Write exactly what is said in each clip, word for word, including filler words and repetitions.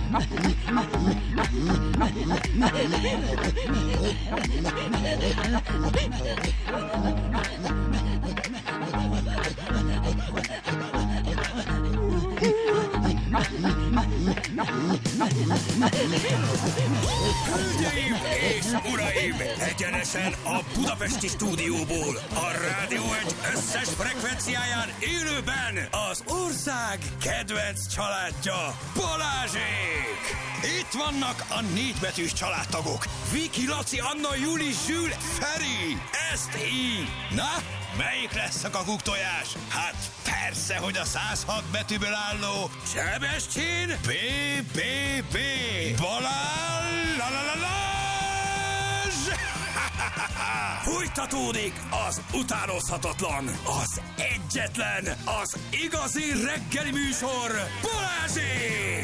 Hölgyeim és uraim, egyenesen a budapesti stúdióból, a Rádió Egy összes frekvenciáján élőben az ország kedvenc családja, Balázsék! Itt vannak a négybetűs családtagok, Viki, Laci, Anna, Juli, Zsül, Feri, ezt így. Na, melyik lesz a kakuktojás? Hát persze, hogy a száz hat betűből álló Sebestyén B B B Balázs la la la Lázs! Fújtatódik az utánozhatatlan, az egyetlen, az igazi reggeli műsor, Balázsék!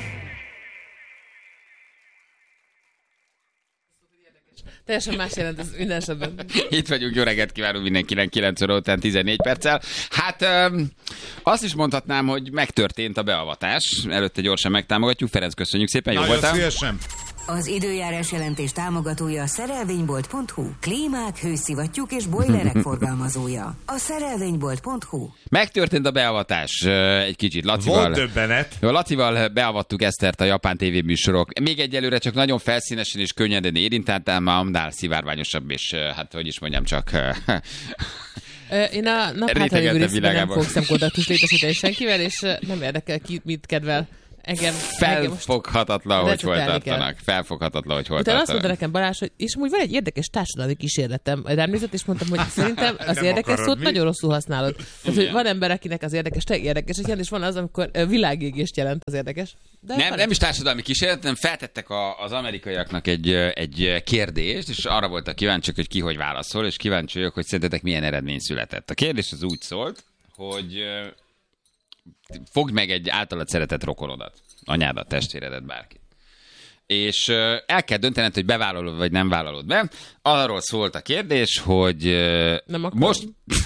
Teljesen más jelent ez minden esetben. Itt vagyunk, jó reggelt kívánunk mindenkinek, kilenc óra után tizennégy perccel. Hát öm, azt is mondhatnám, hogy megtörtént a beavatás. Előtte gyorsan megtámogatjuk. Ferenc, köszönjük szépen, jó voltál? Nagyon szívesen. Az időjárás jelentés támogatója a szerelvénybolt pont hu. Klímák, hőszivattyúk és bojlerek forgalmazója. A szerelvénybolt pont hu. Megtörtént a beavatás egy kicsit Lacival. Volt döbbenet. Jó, Lacival beavattuk Esztert a japán tévéműsorok. Még egyelőre csak nagyon felszínesen és könnyeden érintett, ám annál szivárványosabb, és hát hogy is mondjam, csak... Én a nap hátralévő részben nem fogok szemkontaktus létesíteni senkivel, és nem érdekel ki, mit kedvel. Engem, Felfoghatatlan, hogy hol tartanak. Felfoghatatlan, hogy hol Utána tartanak. azt mondta nekem Balázs, hogy és amúgy van egy érdekes társadalmi kísérletem. Rám nézett, és mondtam, hogy szerintem az érdekes szót nagyon rosszul használod. Tehát, hogy van ember, akinek az érdekes, te érdekes jelent, és van az, amikor világégést jelent az érdekes. De nem, nem is társadalmi kísérlet, nem feltettek a, az amerikaiaknak egy, egy kérdést, és arra voltak kíváncsiak, hogy ki hogy válaszol, és kíváncsi vagyok, hogy szerintetek milyen eredmény született. A kérdés az úgy szólt, hogy fogd meg egy általad szeretett rokonodat, anyádat, testvéredet, bárkit. És el kell döntened, hogy bevállalod, vagy nem vállalod be. Arról szólt a kérdés, hogy nem most...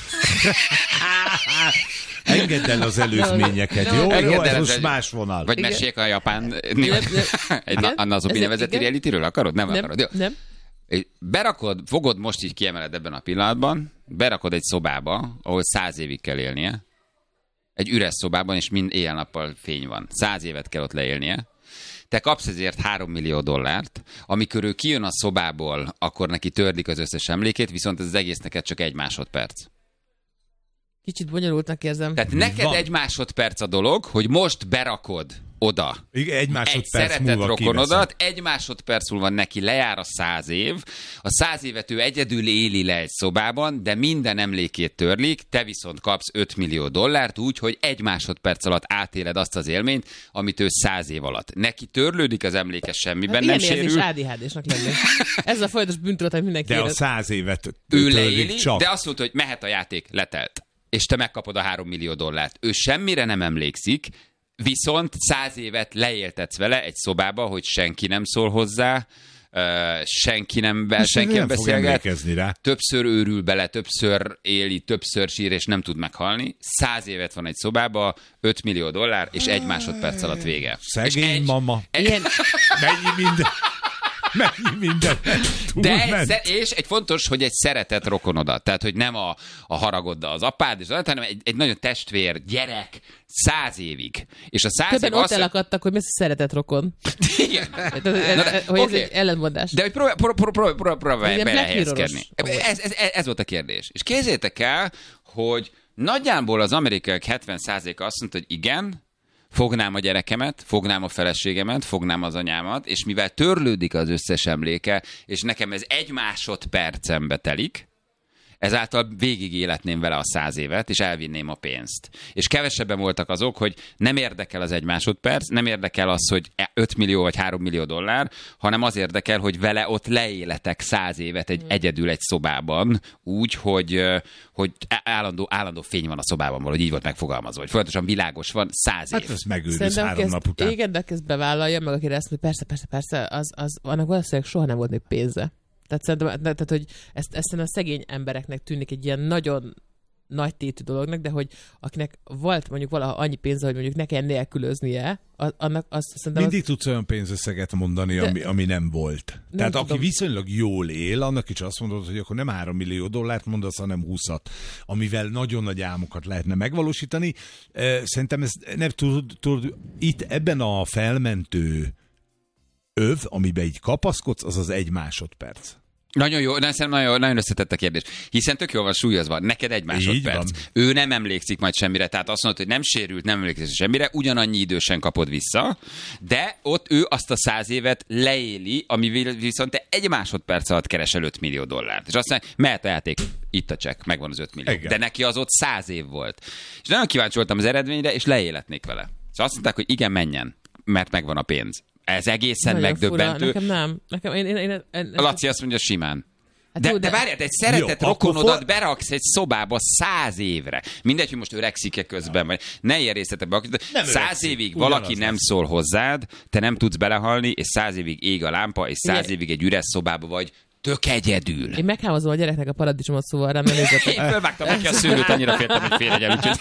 Engedd el az előzményeket, no, jó? no, Jó, el ez az most egy- más vonal. Vagy meséljek a japán... egy na- Anna Zobi Ez- nevezeti igen. realityről akarod? Nem, Nem, akarod? Jó. nem. Berakod, fogod, most így kiemeled ebben a pillanatban, berakod egy szobába, ahol száz évig kell élnie, egy üres szobában, és mind éjjel-nappal fény van. Száz évet kell ott leélnie. Te kapsz ezért három millió dollárt, amikor ő kijön a szobából, akkor neki törlik az összes emlékét, viszont ez az egész neked csak egy másodperc. Kicsit bonyolultnak érzem. Tehát neked van? egy másodperc a dolog, hogy most berakod oda Igen, egy egy másodperc szeretett múlva rokonodat, egy másodperc múlva neki lejár a száz év, a száz évet ő egyedül éli le egy szobában, de minden emlékét törlik, te viszont kapsz öt millió dollárt úgy, hogy egy másodperc alatt átéled azt az élményt, amit ő száz év alatt. Neki törlődik az emléke, semmiben Hát nem ilyen érzés sérül. á dé há désnak lenni. Ez a folyamatos bűntudat, hogy mindenki De a érez. száz évet Ő törlik leéli, csak. de azt mondta, hogy mehet a játék, letelt. És te megkapod a három millió dollárt. Ő semmire nem emlékszik, viszont száz évet leéltetsz vele egy szobába, hogy senki nem szól hozzá, uh, senki nem, be, senki nem nem fog beszélget, emlékezni rá. többször őrül bele, többször éli, többször sír, és nem tud meghalni. Száz évet van egy szobába, öt millió dollár, és egy másodperc alatt vége. Szegény és egy, mama. Egy, Ilyen, Mennyi minden. Mennyi minden. De egy, sze- és egy fontos, hogy egy szeretett rokonodat. Tehát, hogy nem a, a haragoddal az apád, és az, hanem egy, egy nagyon testvér, gyerek, száz évig. És a száz többen év ott az, elakadtak, hogy mi az a szeretett rokon. igen. Tehát, Na de, hogy ez oké. egy ellentmondás. De hogy próbálj pró- pró- pró- pró- próbálj Igen, Black belehelyezkedni. Mirror-os. Ez, ez, ez volt a kérdés. És képzeljétek el, hogy nagyjából az amerikaiak hetven százaléka azt mondta, hogy igen, fognám a gyerekemet, fognám a feleségemet, fognám az anyámat, és mivel törlődik az összes emléke, és nekem ez egy másodpercembe telik, ezáltal végig életném vele a száz évet, és elvinném a pénzt. És kevesebben voltak azok, hogy nem érdekel az egy másodperc, nem érdekel az, hogy öt millió vagy három millió dollár, hanem az érdekel, hogy vele ott leéletek száz évet egy, egyedül egy szobában, úgy, hogy, hogy állandó, állandó fény van a szobában, valahogy így volt megfogalmazva, hogy folyamatosan világos van száz év. Hát ez megőrülsz Szerintem, három aki nap ezt, után. igen, de aki ezt bevállalja, meg akire ezt mondja, persze, persze, persze, az, az, annak valószínűleg soha nem volt még pénze. Tehát szerintem, tehát, hogy ezt, ezt szerintem a szegény embereknek tűnik egy ilyen nagyon nagy tétű dolognak, de hogy akinek volt mondjuk valaha annyi pénze, hogy mondjuk ne kell nélkülöznie, annak azt szerintem... Mindig az... tudsz olyan pénzösszeget mondani, de... ami, ami nem volt. Nem Tehát tudom. Aki viszonylag jól él, annak is azt mondod, hogy akkor nem három millió dollárt mondasz, hanem húszat, amivel nagyon nagy álmokat lehetne megvalósítani. Szerintem ez nem tud, tud itt ebben a felmentő öv, amiben így kapaszkodsz, az az egy másodperc. Nagyon jó, de szerintem nagyon, nagyon összetett a kérdés. Hiszen tök jól van súlyozva, neked egy másodperc. Ő nem emlékszik majd semmire, tehát azt mondod, hogy nem sérült, nem emlékszik semmire, ugyanannyi idősen kapod vissza, de ott ő azt a száz évet leéli, ami viszont te egy másodperc alatt keresel öt millió dollárt. És azt mondja, mehet a játék, itt a csekk, megvan az öt millió. Igen. De neki az ott száz év volt. És nagyon kíváncsi voltam az eredményre, és leéletnék vele. És azt mondták, hogy igen, menjen, mert megvan a pénz. Ez egészen nagyon megdöbbentő. Fura. Nekem nem. Nekem, én, én, én, én, én, a Laci azt mondja simán. Hát de, jó, de, de várjál, egy szeretett jó, rokonodat for... beraksz egy szobába száz évre. Mindegy, hogy most öregszik-e közben, vagy ne ilyen részletekbe. Száz évig valaki nem lesz. Szól hozzád, te nem tudsz belehalni, és száz évig ég a lámpa, és száz évig egy üres szobába vagy, tök egyedül. Én meghámozom a gyereknek a paradicsomot, szóval rám ne nézzetek. Én fölvágtam neki a szőlőt, annyira féltem, hogy félegyel, úgyhogy...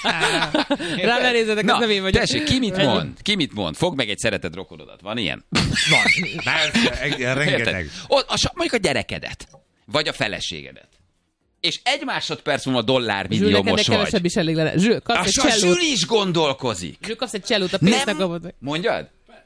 Rám ne nézzetek, ez nem én vagyok. Tessék, ki mit mond? Ki mit mond? Fogd meg egy szeretett rokonodat. Van ilyen? Van. Persze, rengeteg. Mondjuk a gyerekedet. Vagy a feleségedet. És egy másodperc múlva dollármilliómos vagy. Kevesebb is elég lenne. Zső, kapsz egy csellót. A Zsül is gondolkozik. Zső, kapsz egy csellót, a pénzt megkapod meg. Mondjad?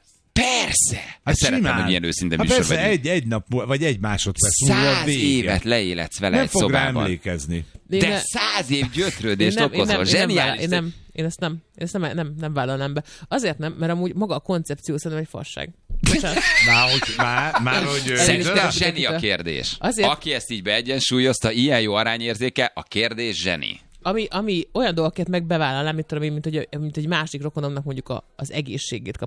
Persze! Hát szeretem, hogy ilyen őszinte hát műsor vagyunk. Egy, egy nap, vagy egy másodperc. Száz évet leéletsz vele nem egy szobában. Nem fog rá emlékezni. De ne... száz év gyötrődést okozol. Zseniális. Én nem, én ezt nem, én ezt nem, nem, nem vállalnám be. Azért nem, mert amúgy maga a koncepció szerintem egy fasság. Már, hogy, már, már, hogy szerintem zseni a kérdés. Azért... Aki ezt így beegyensúlyozta, ilyen jó arányérzéke, a kérdés zseni. Ami, ami olyan dolgokat meg bevállalnám, mint, tudom, mint, hogy, mint egy másik rokonomnak mondjuk a, az egészségét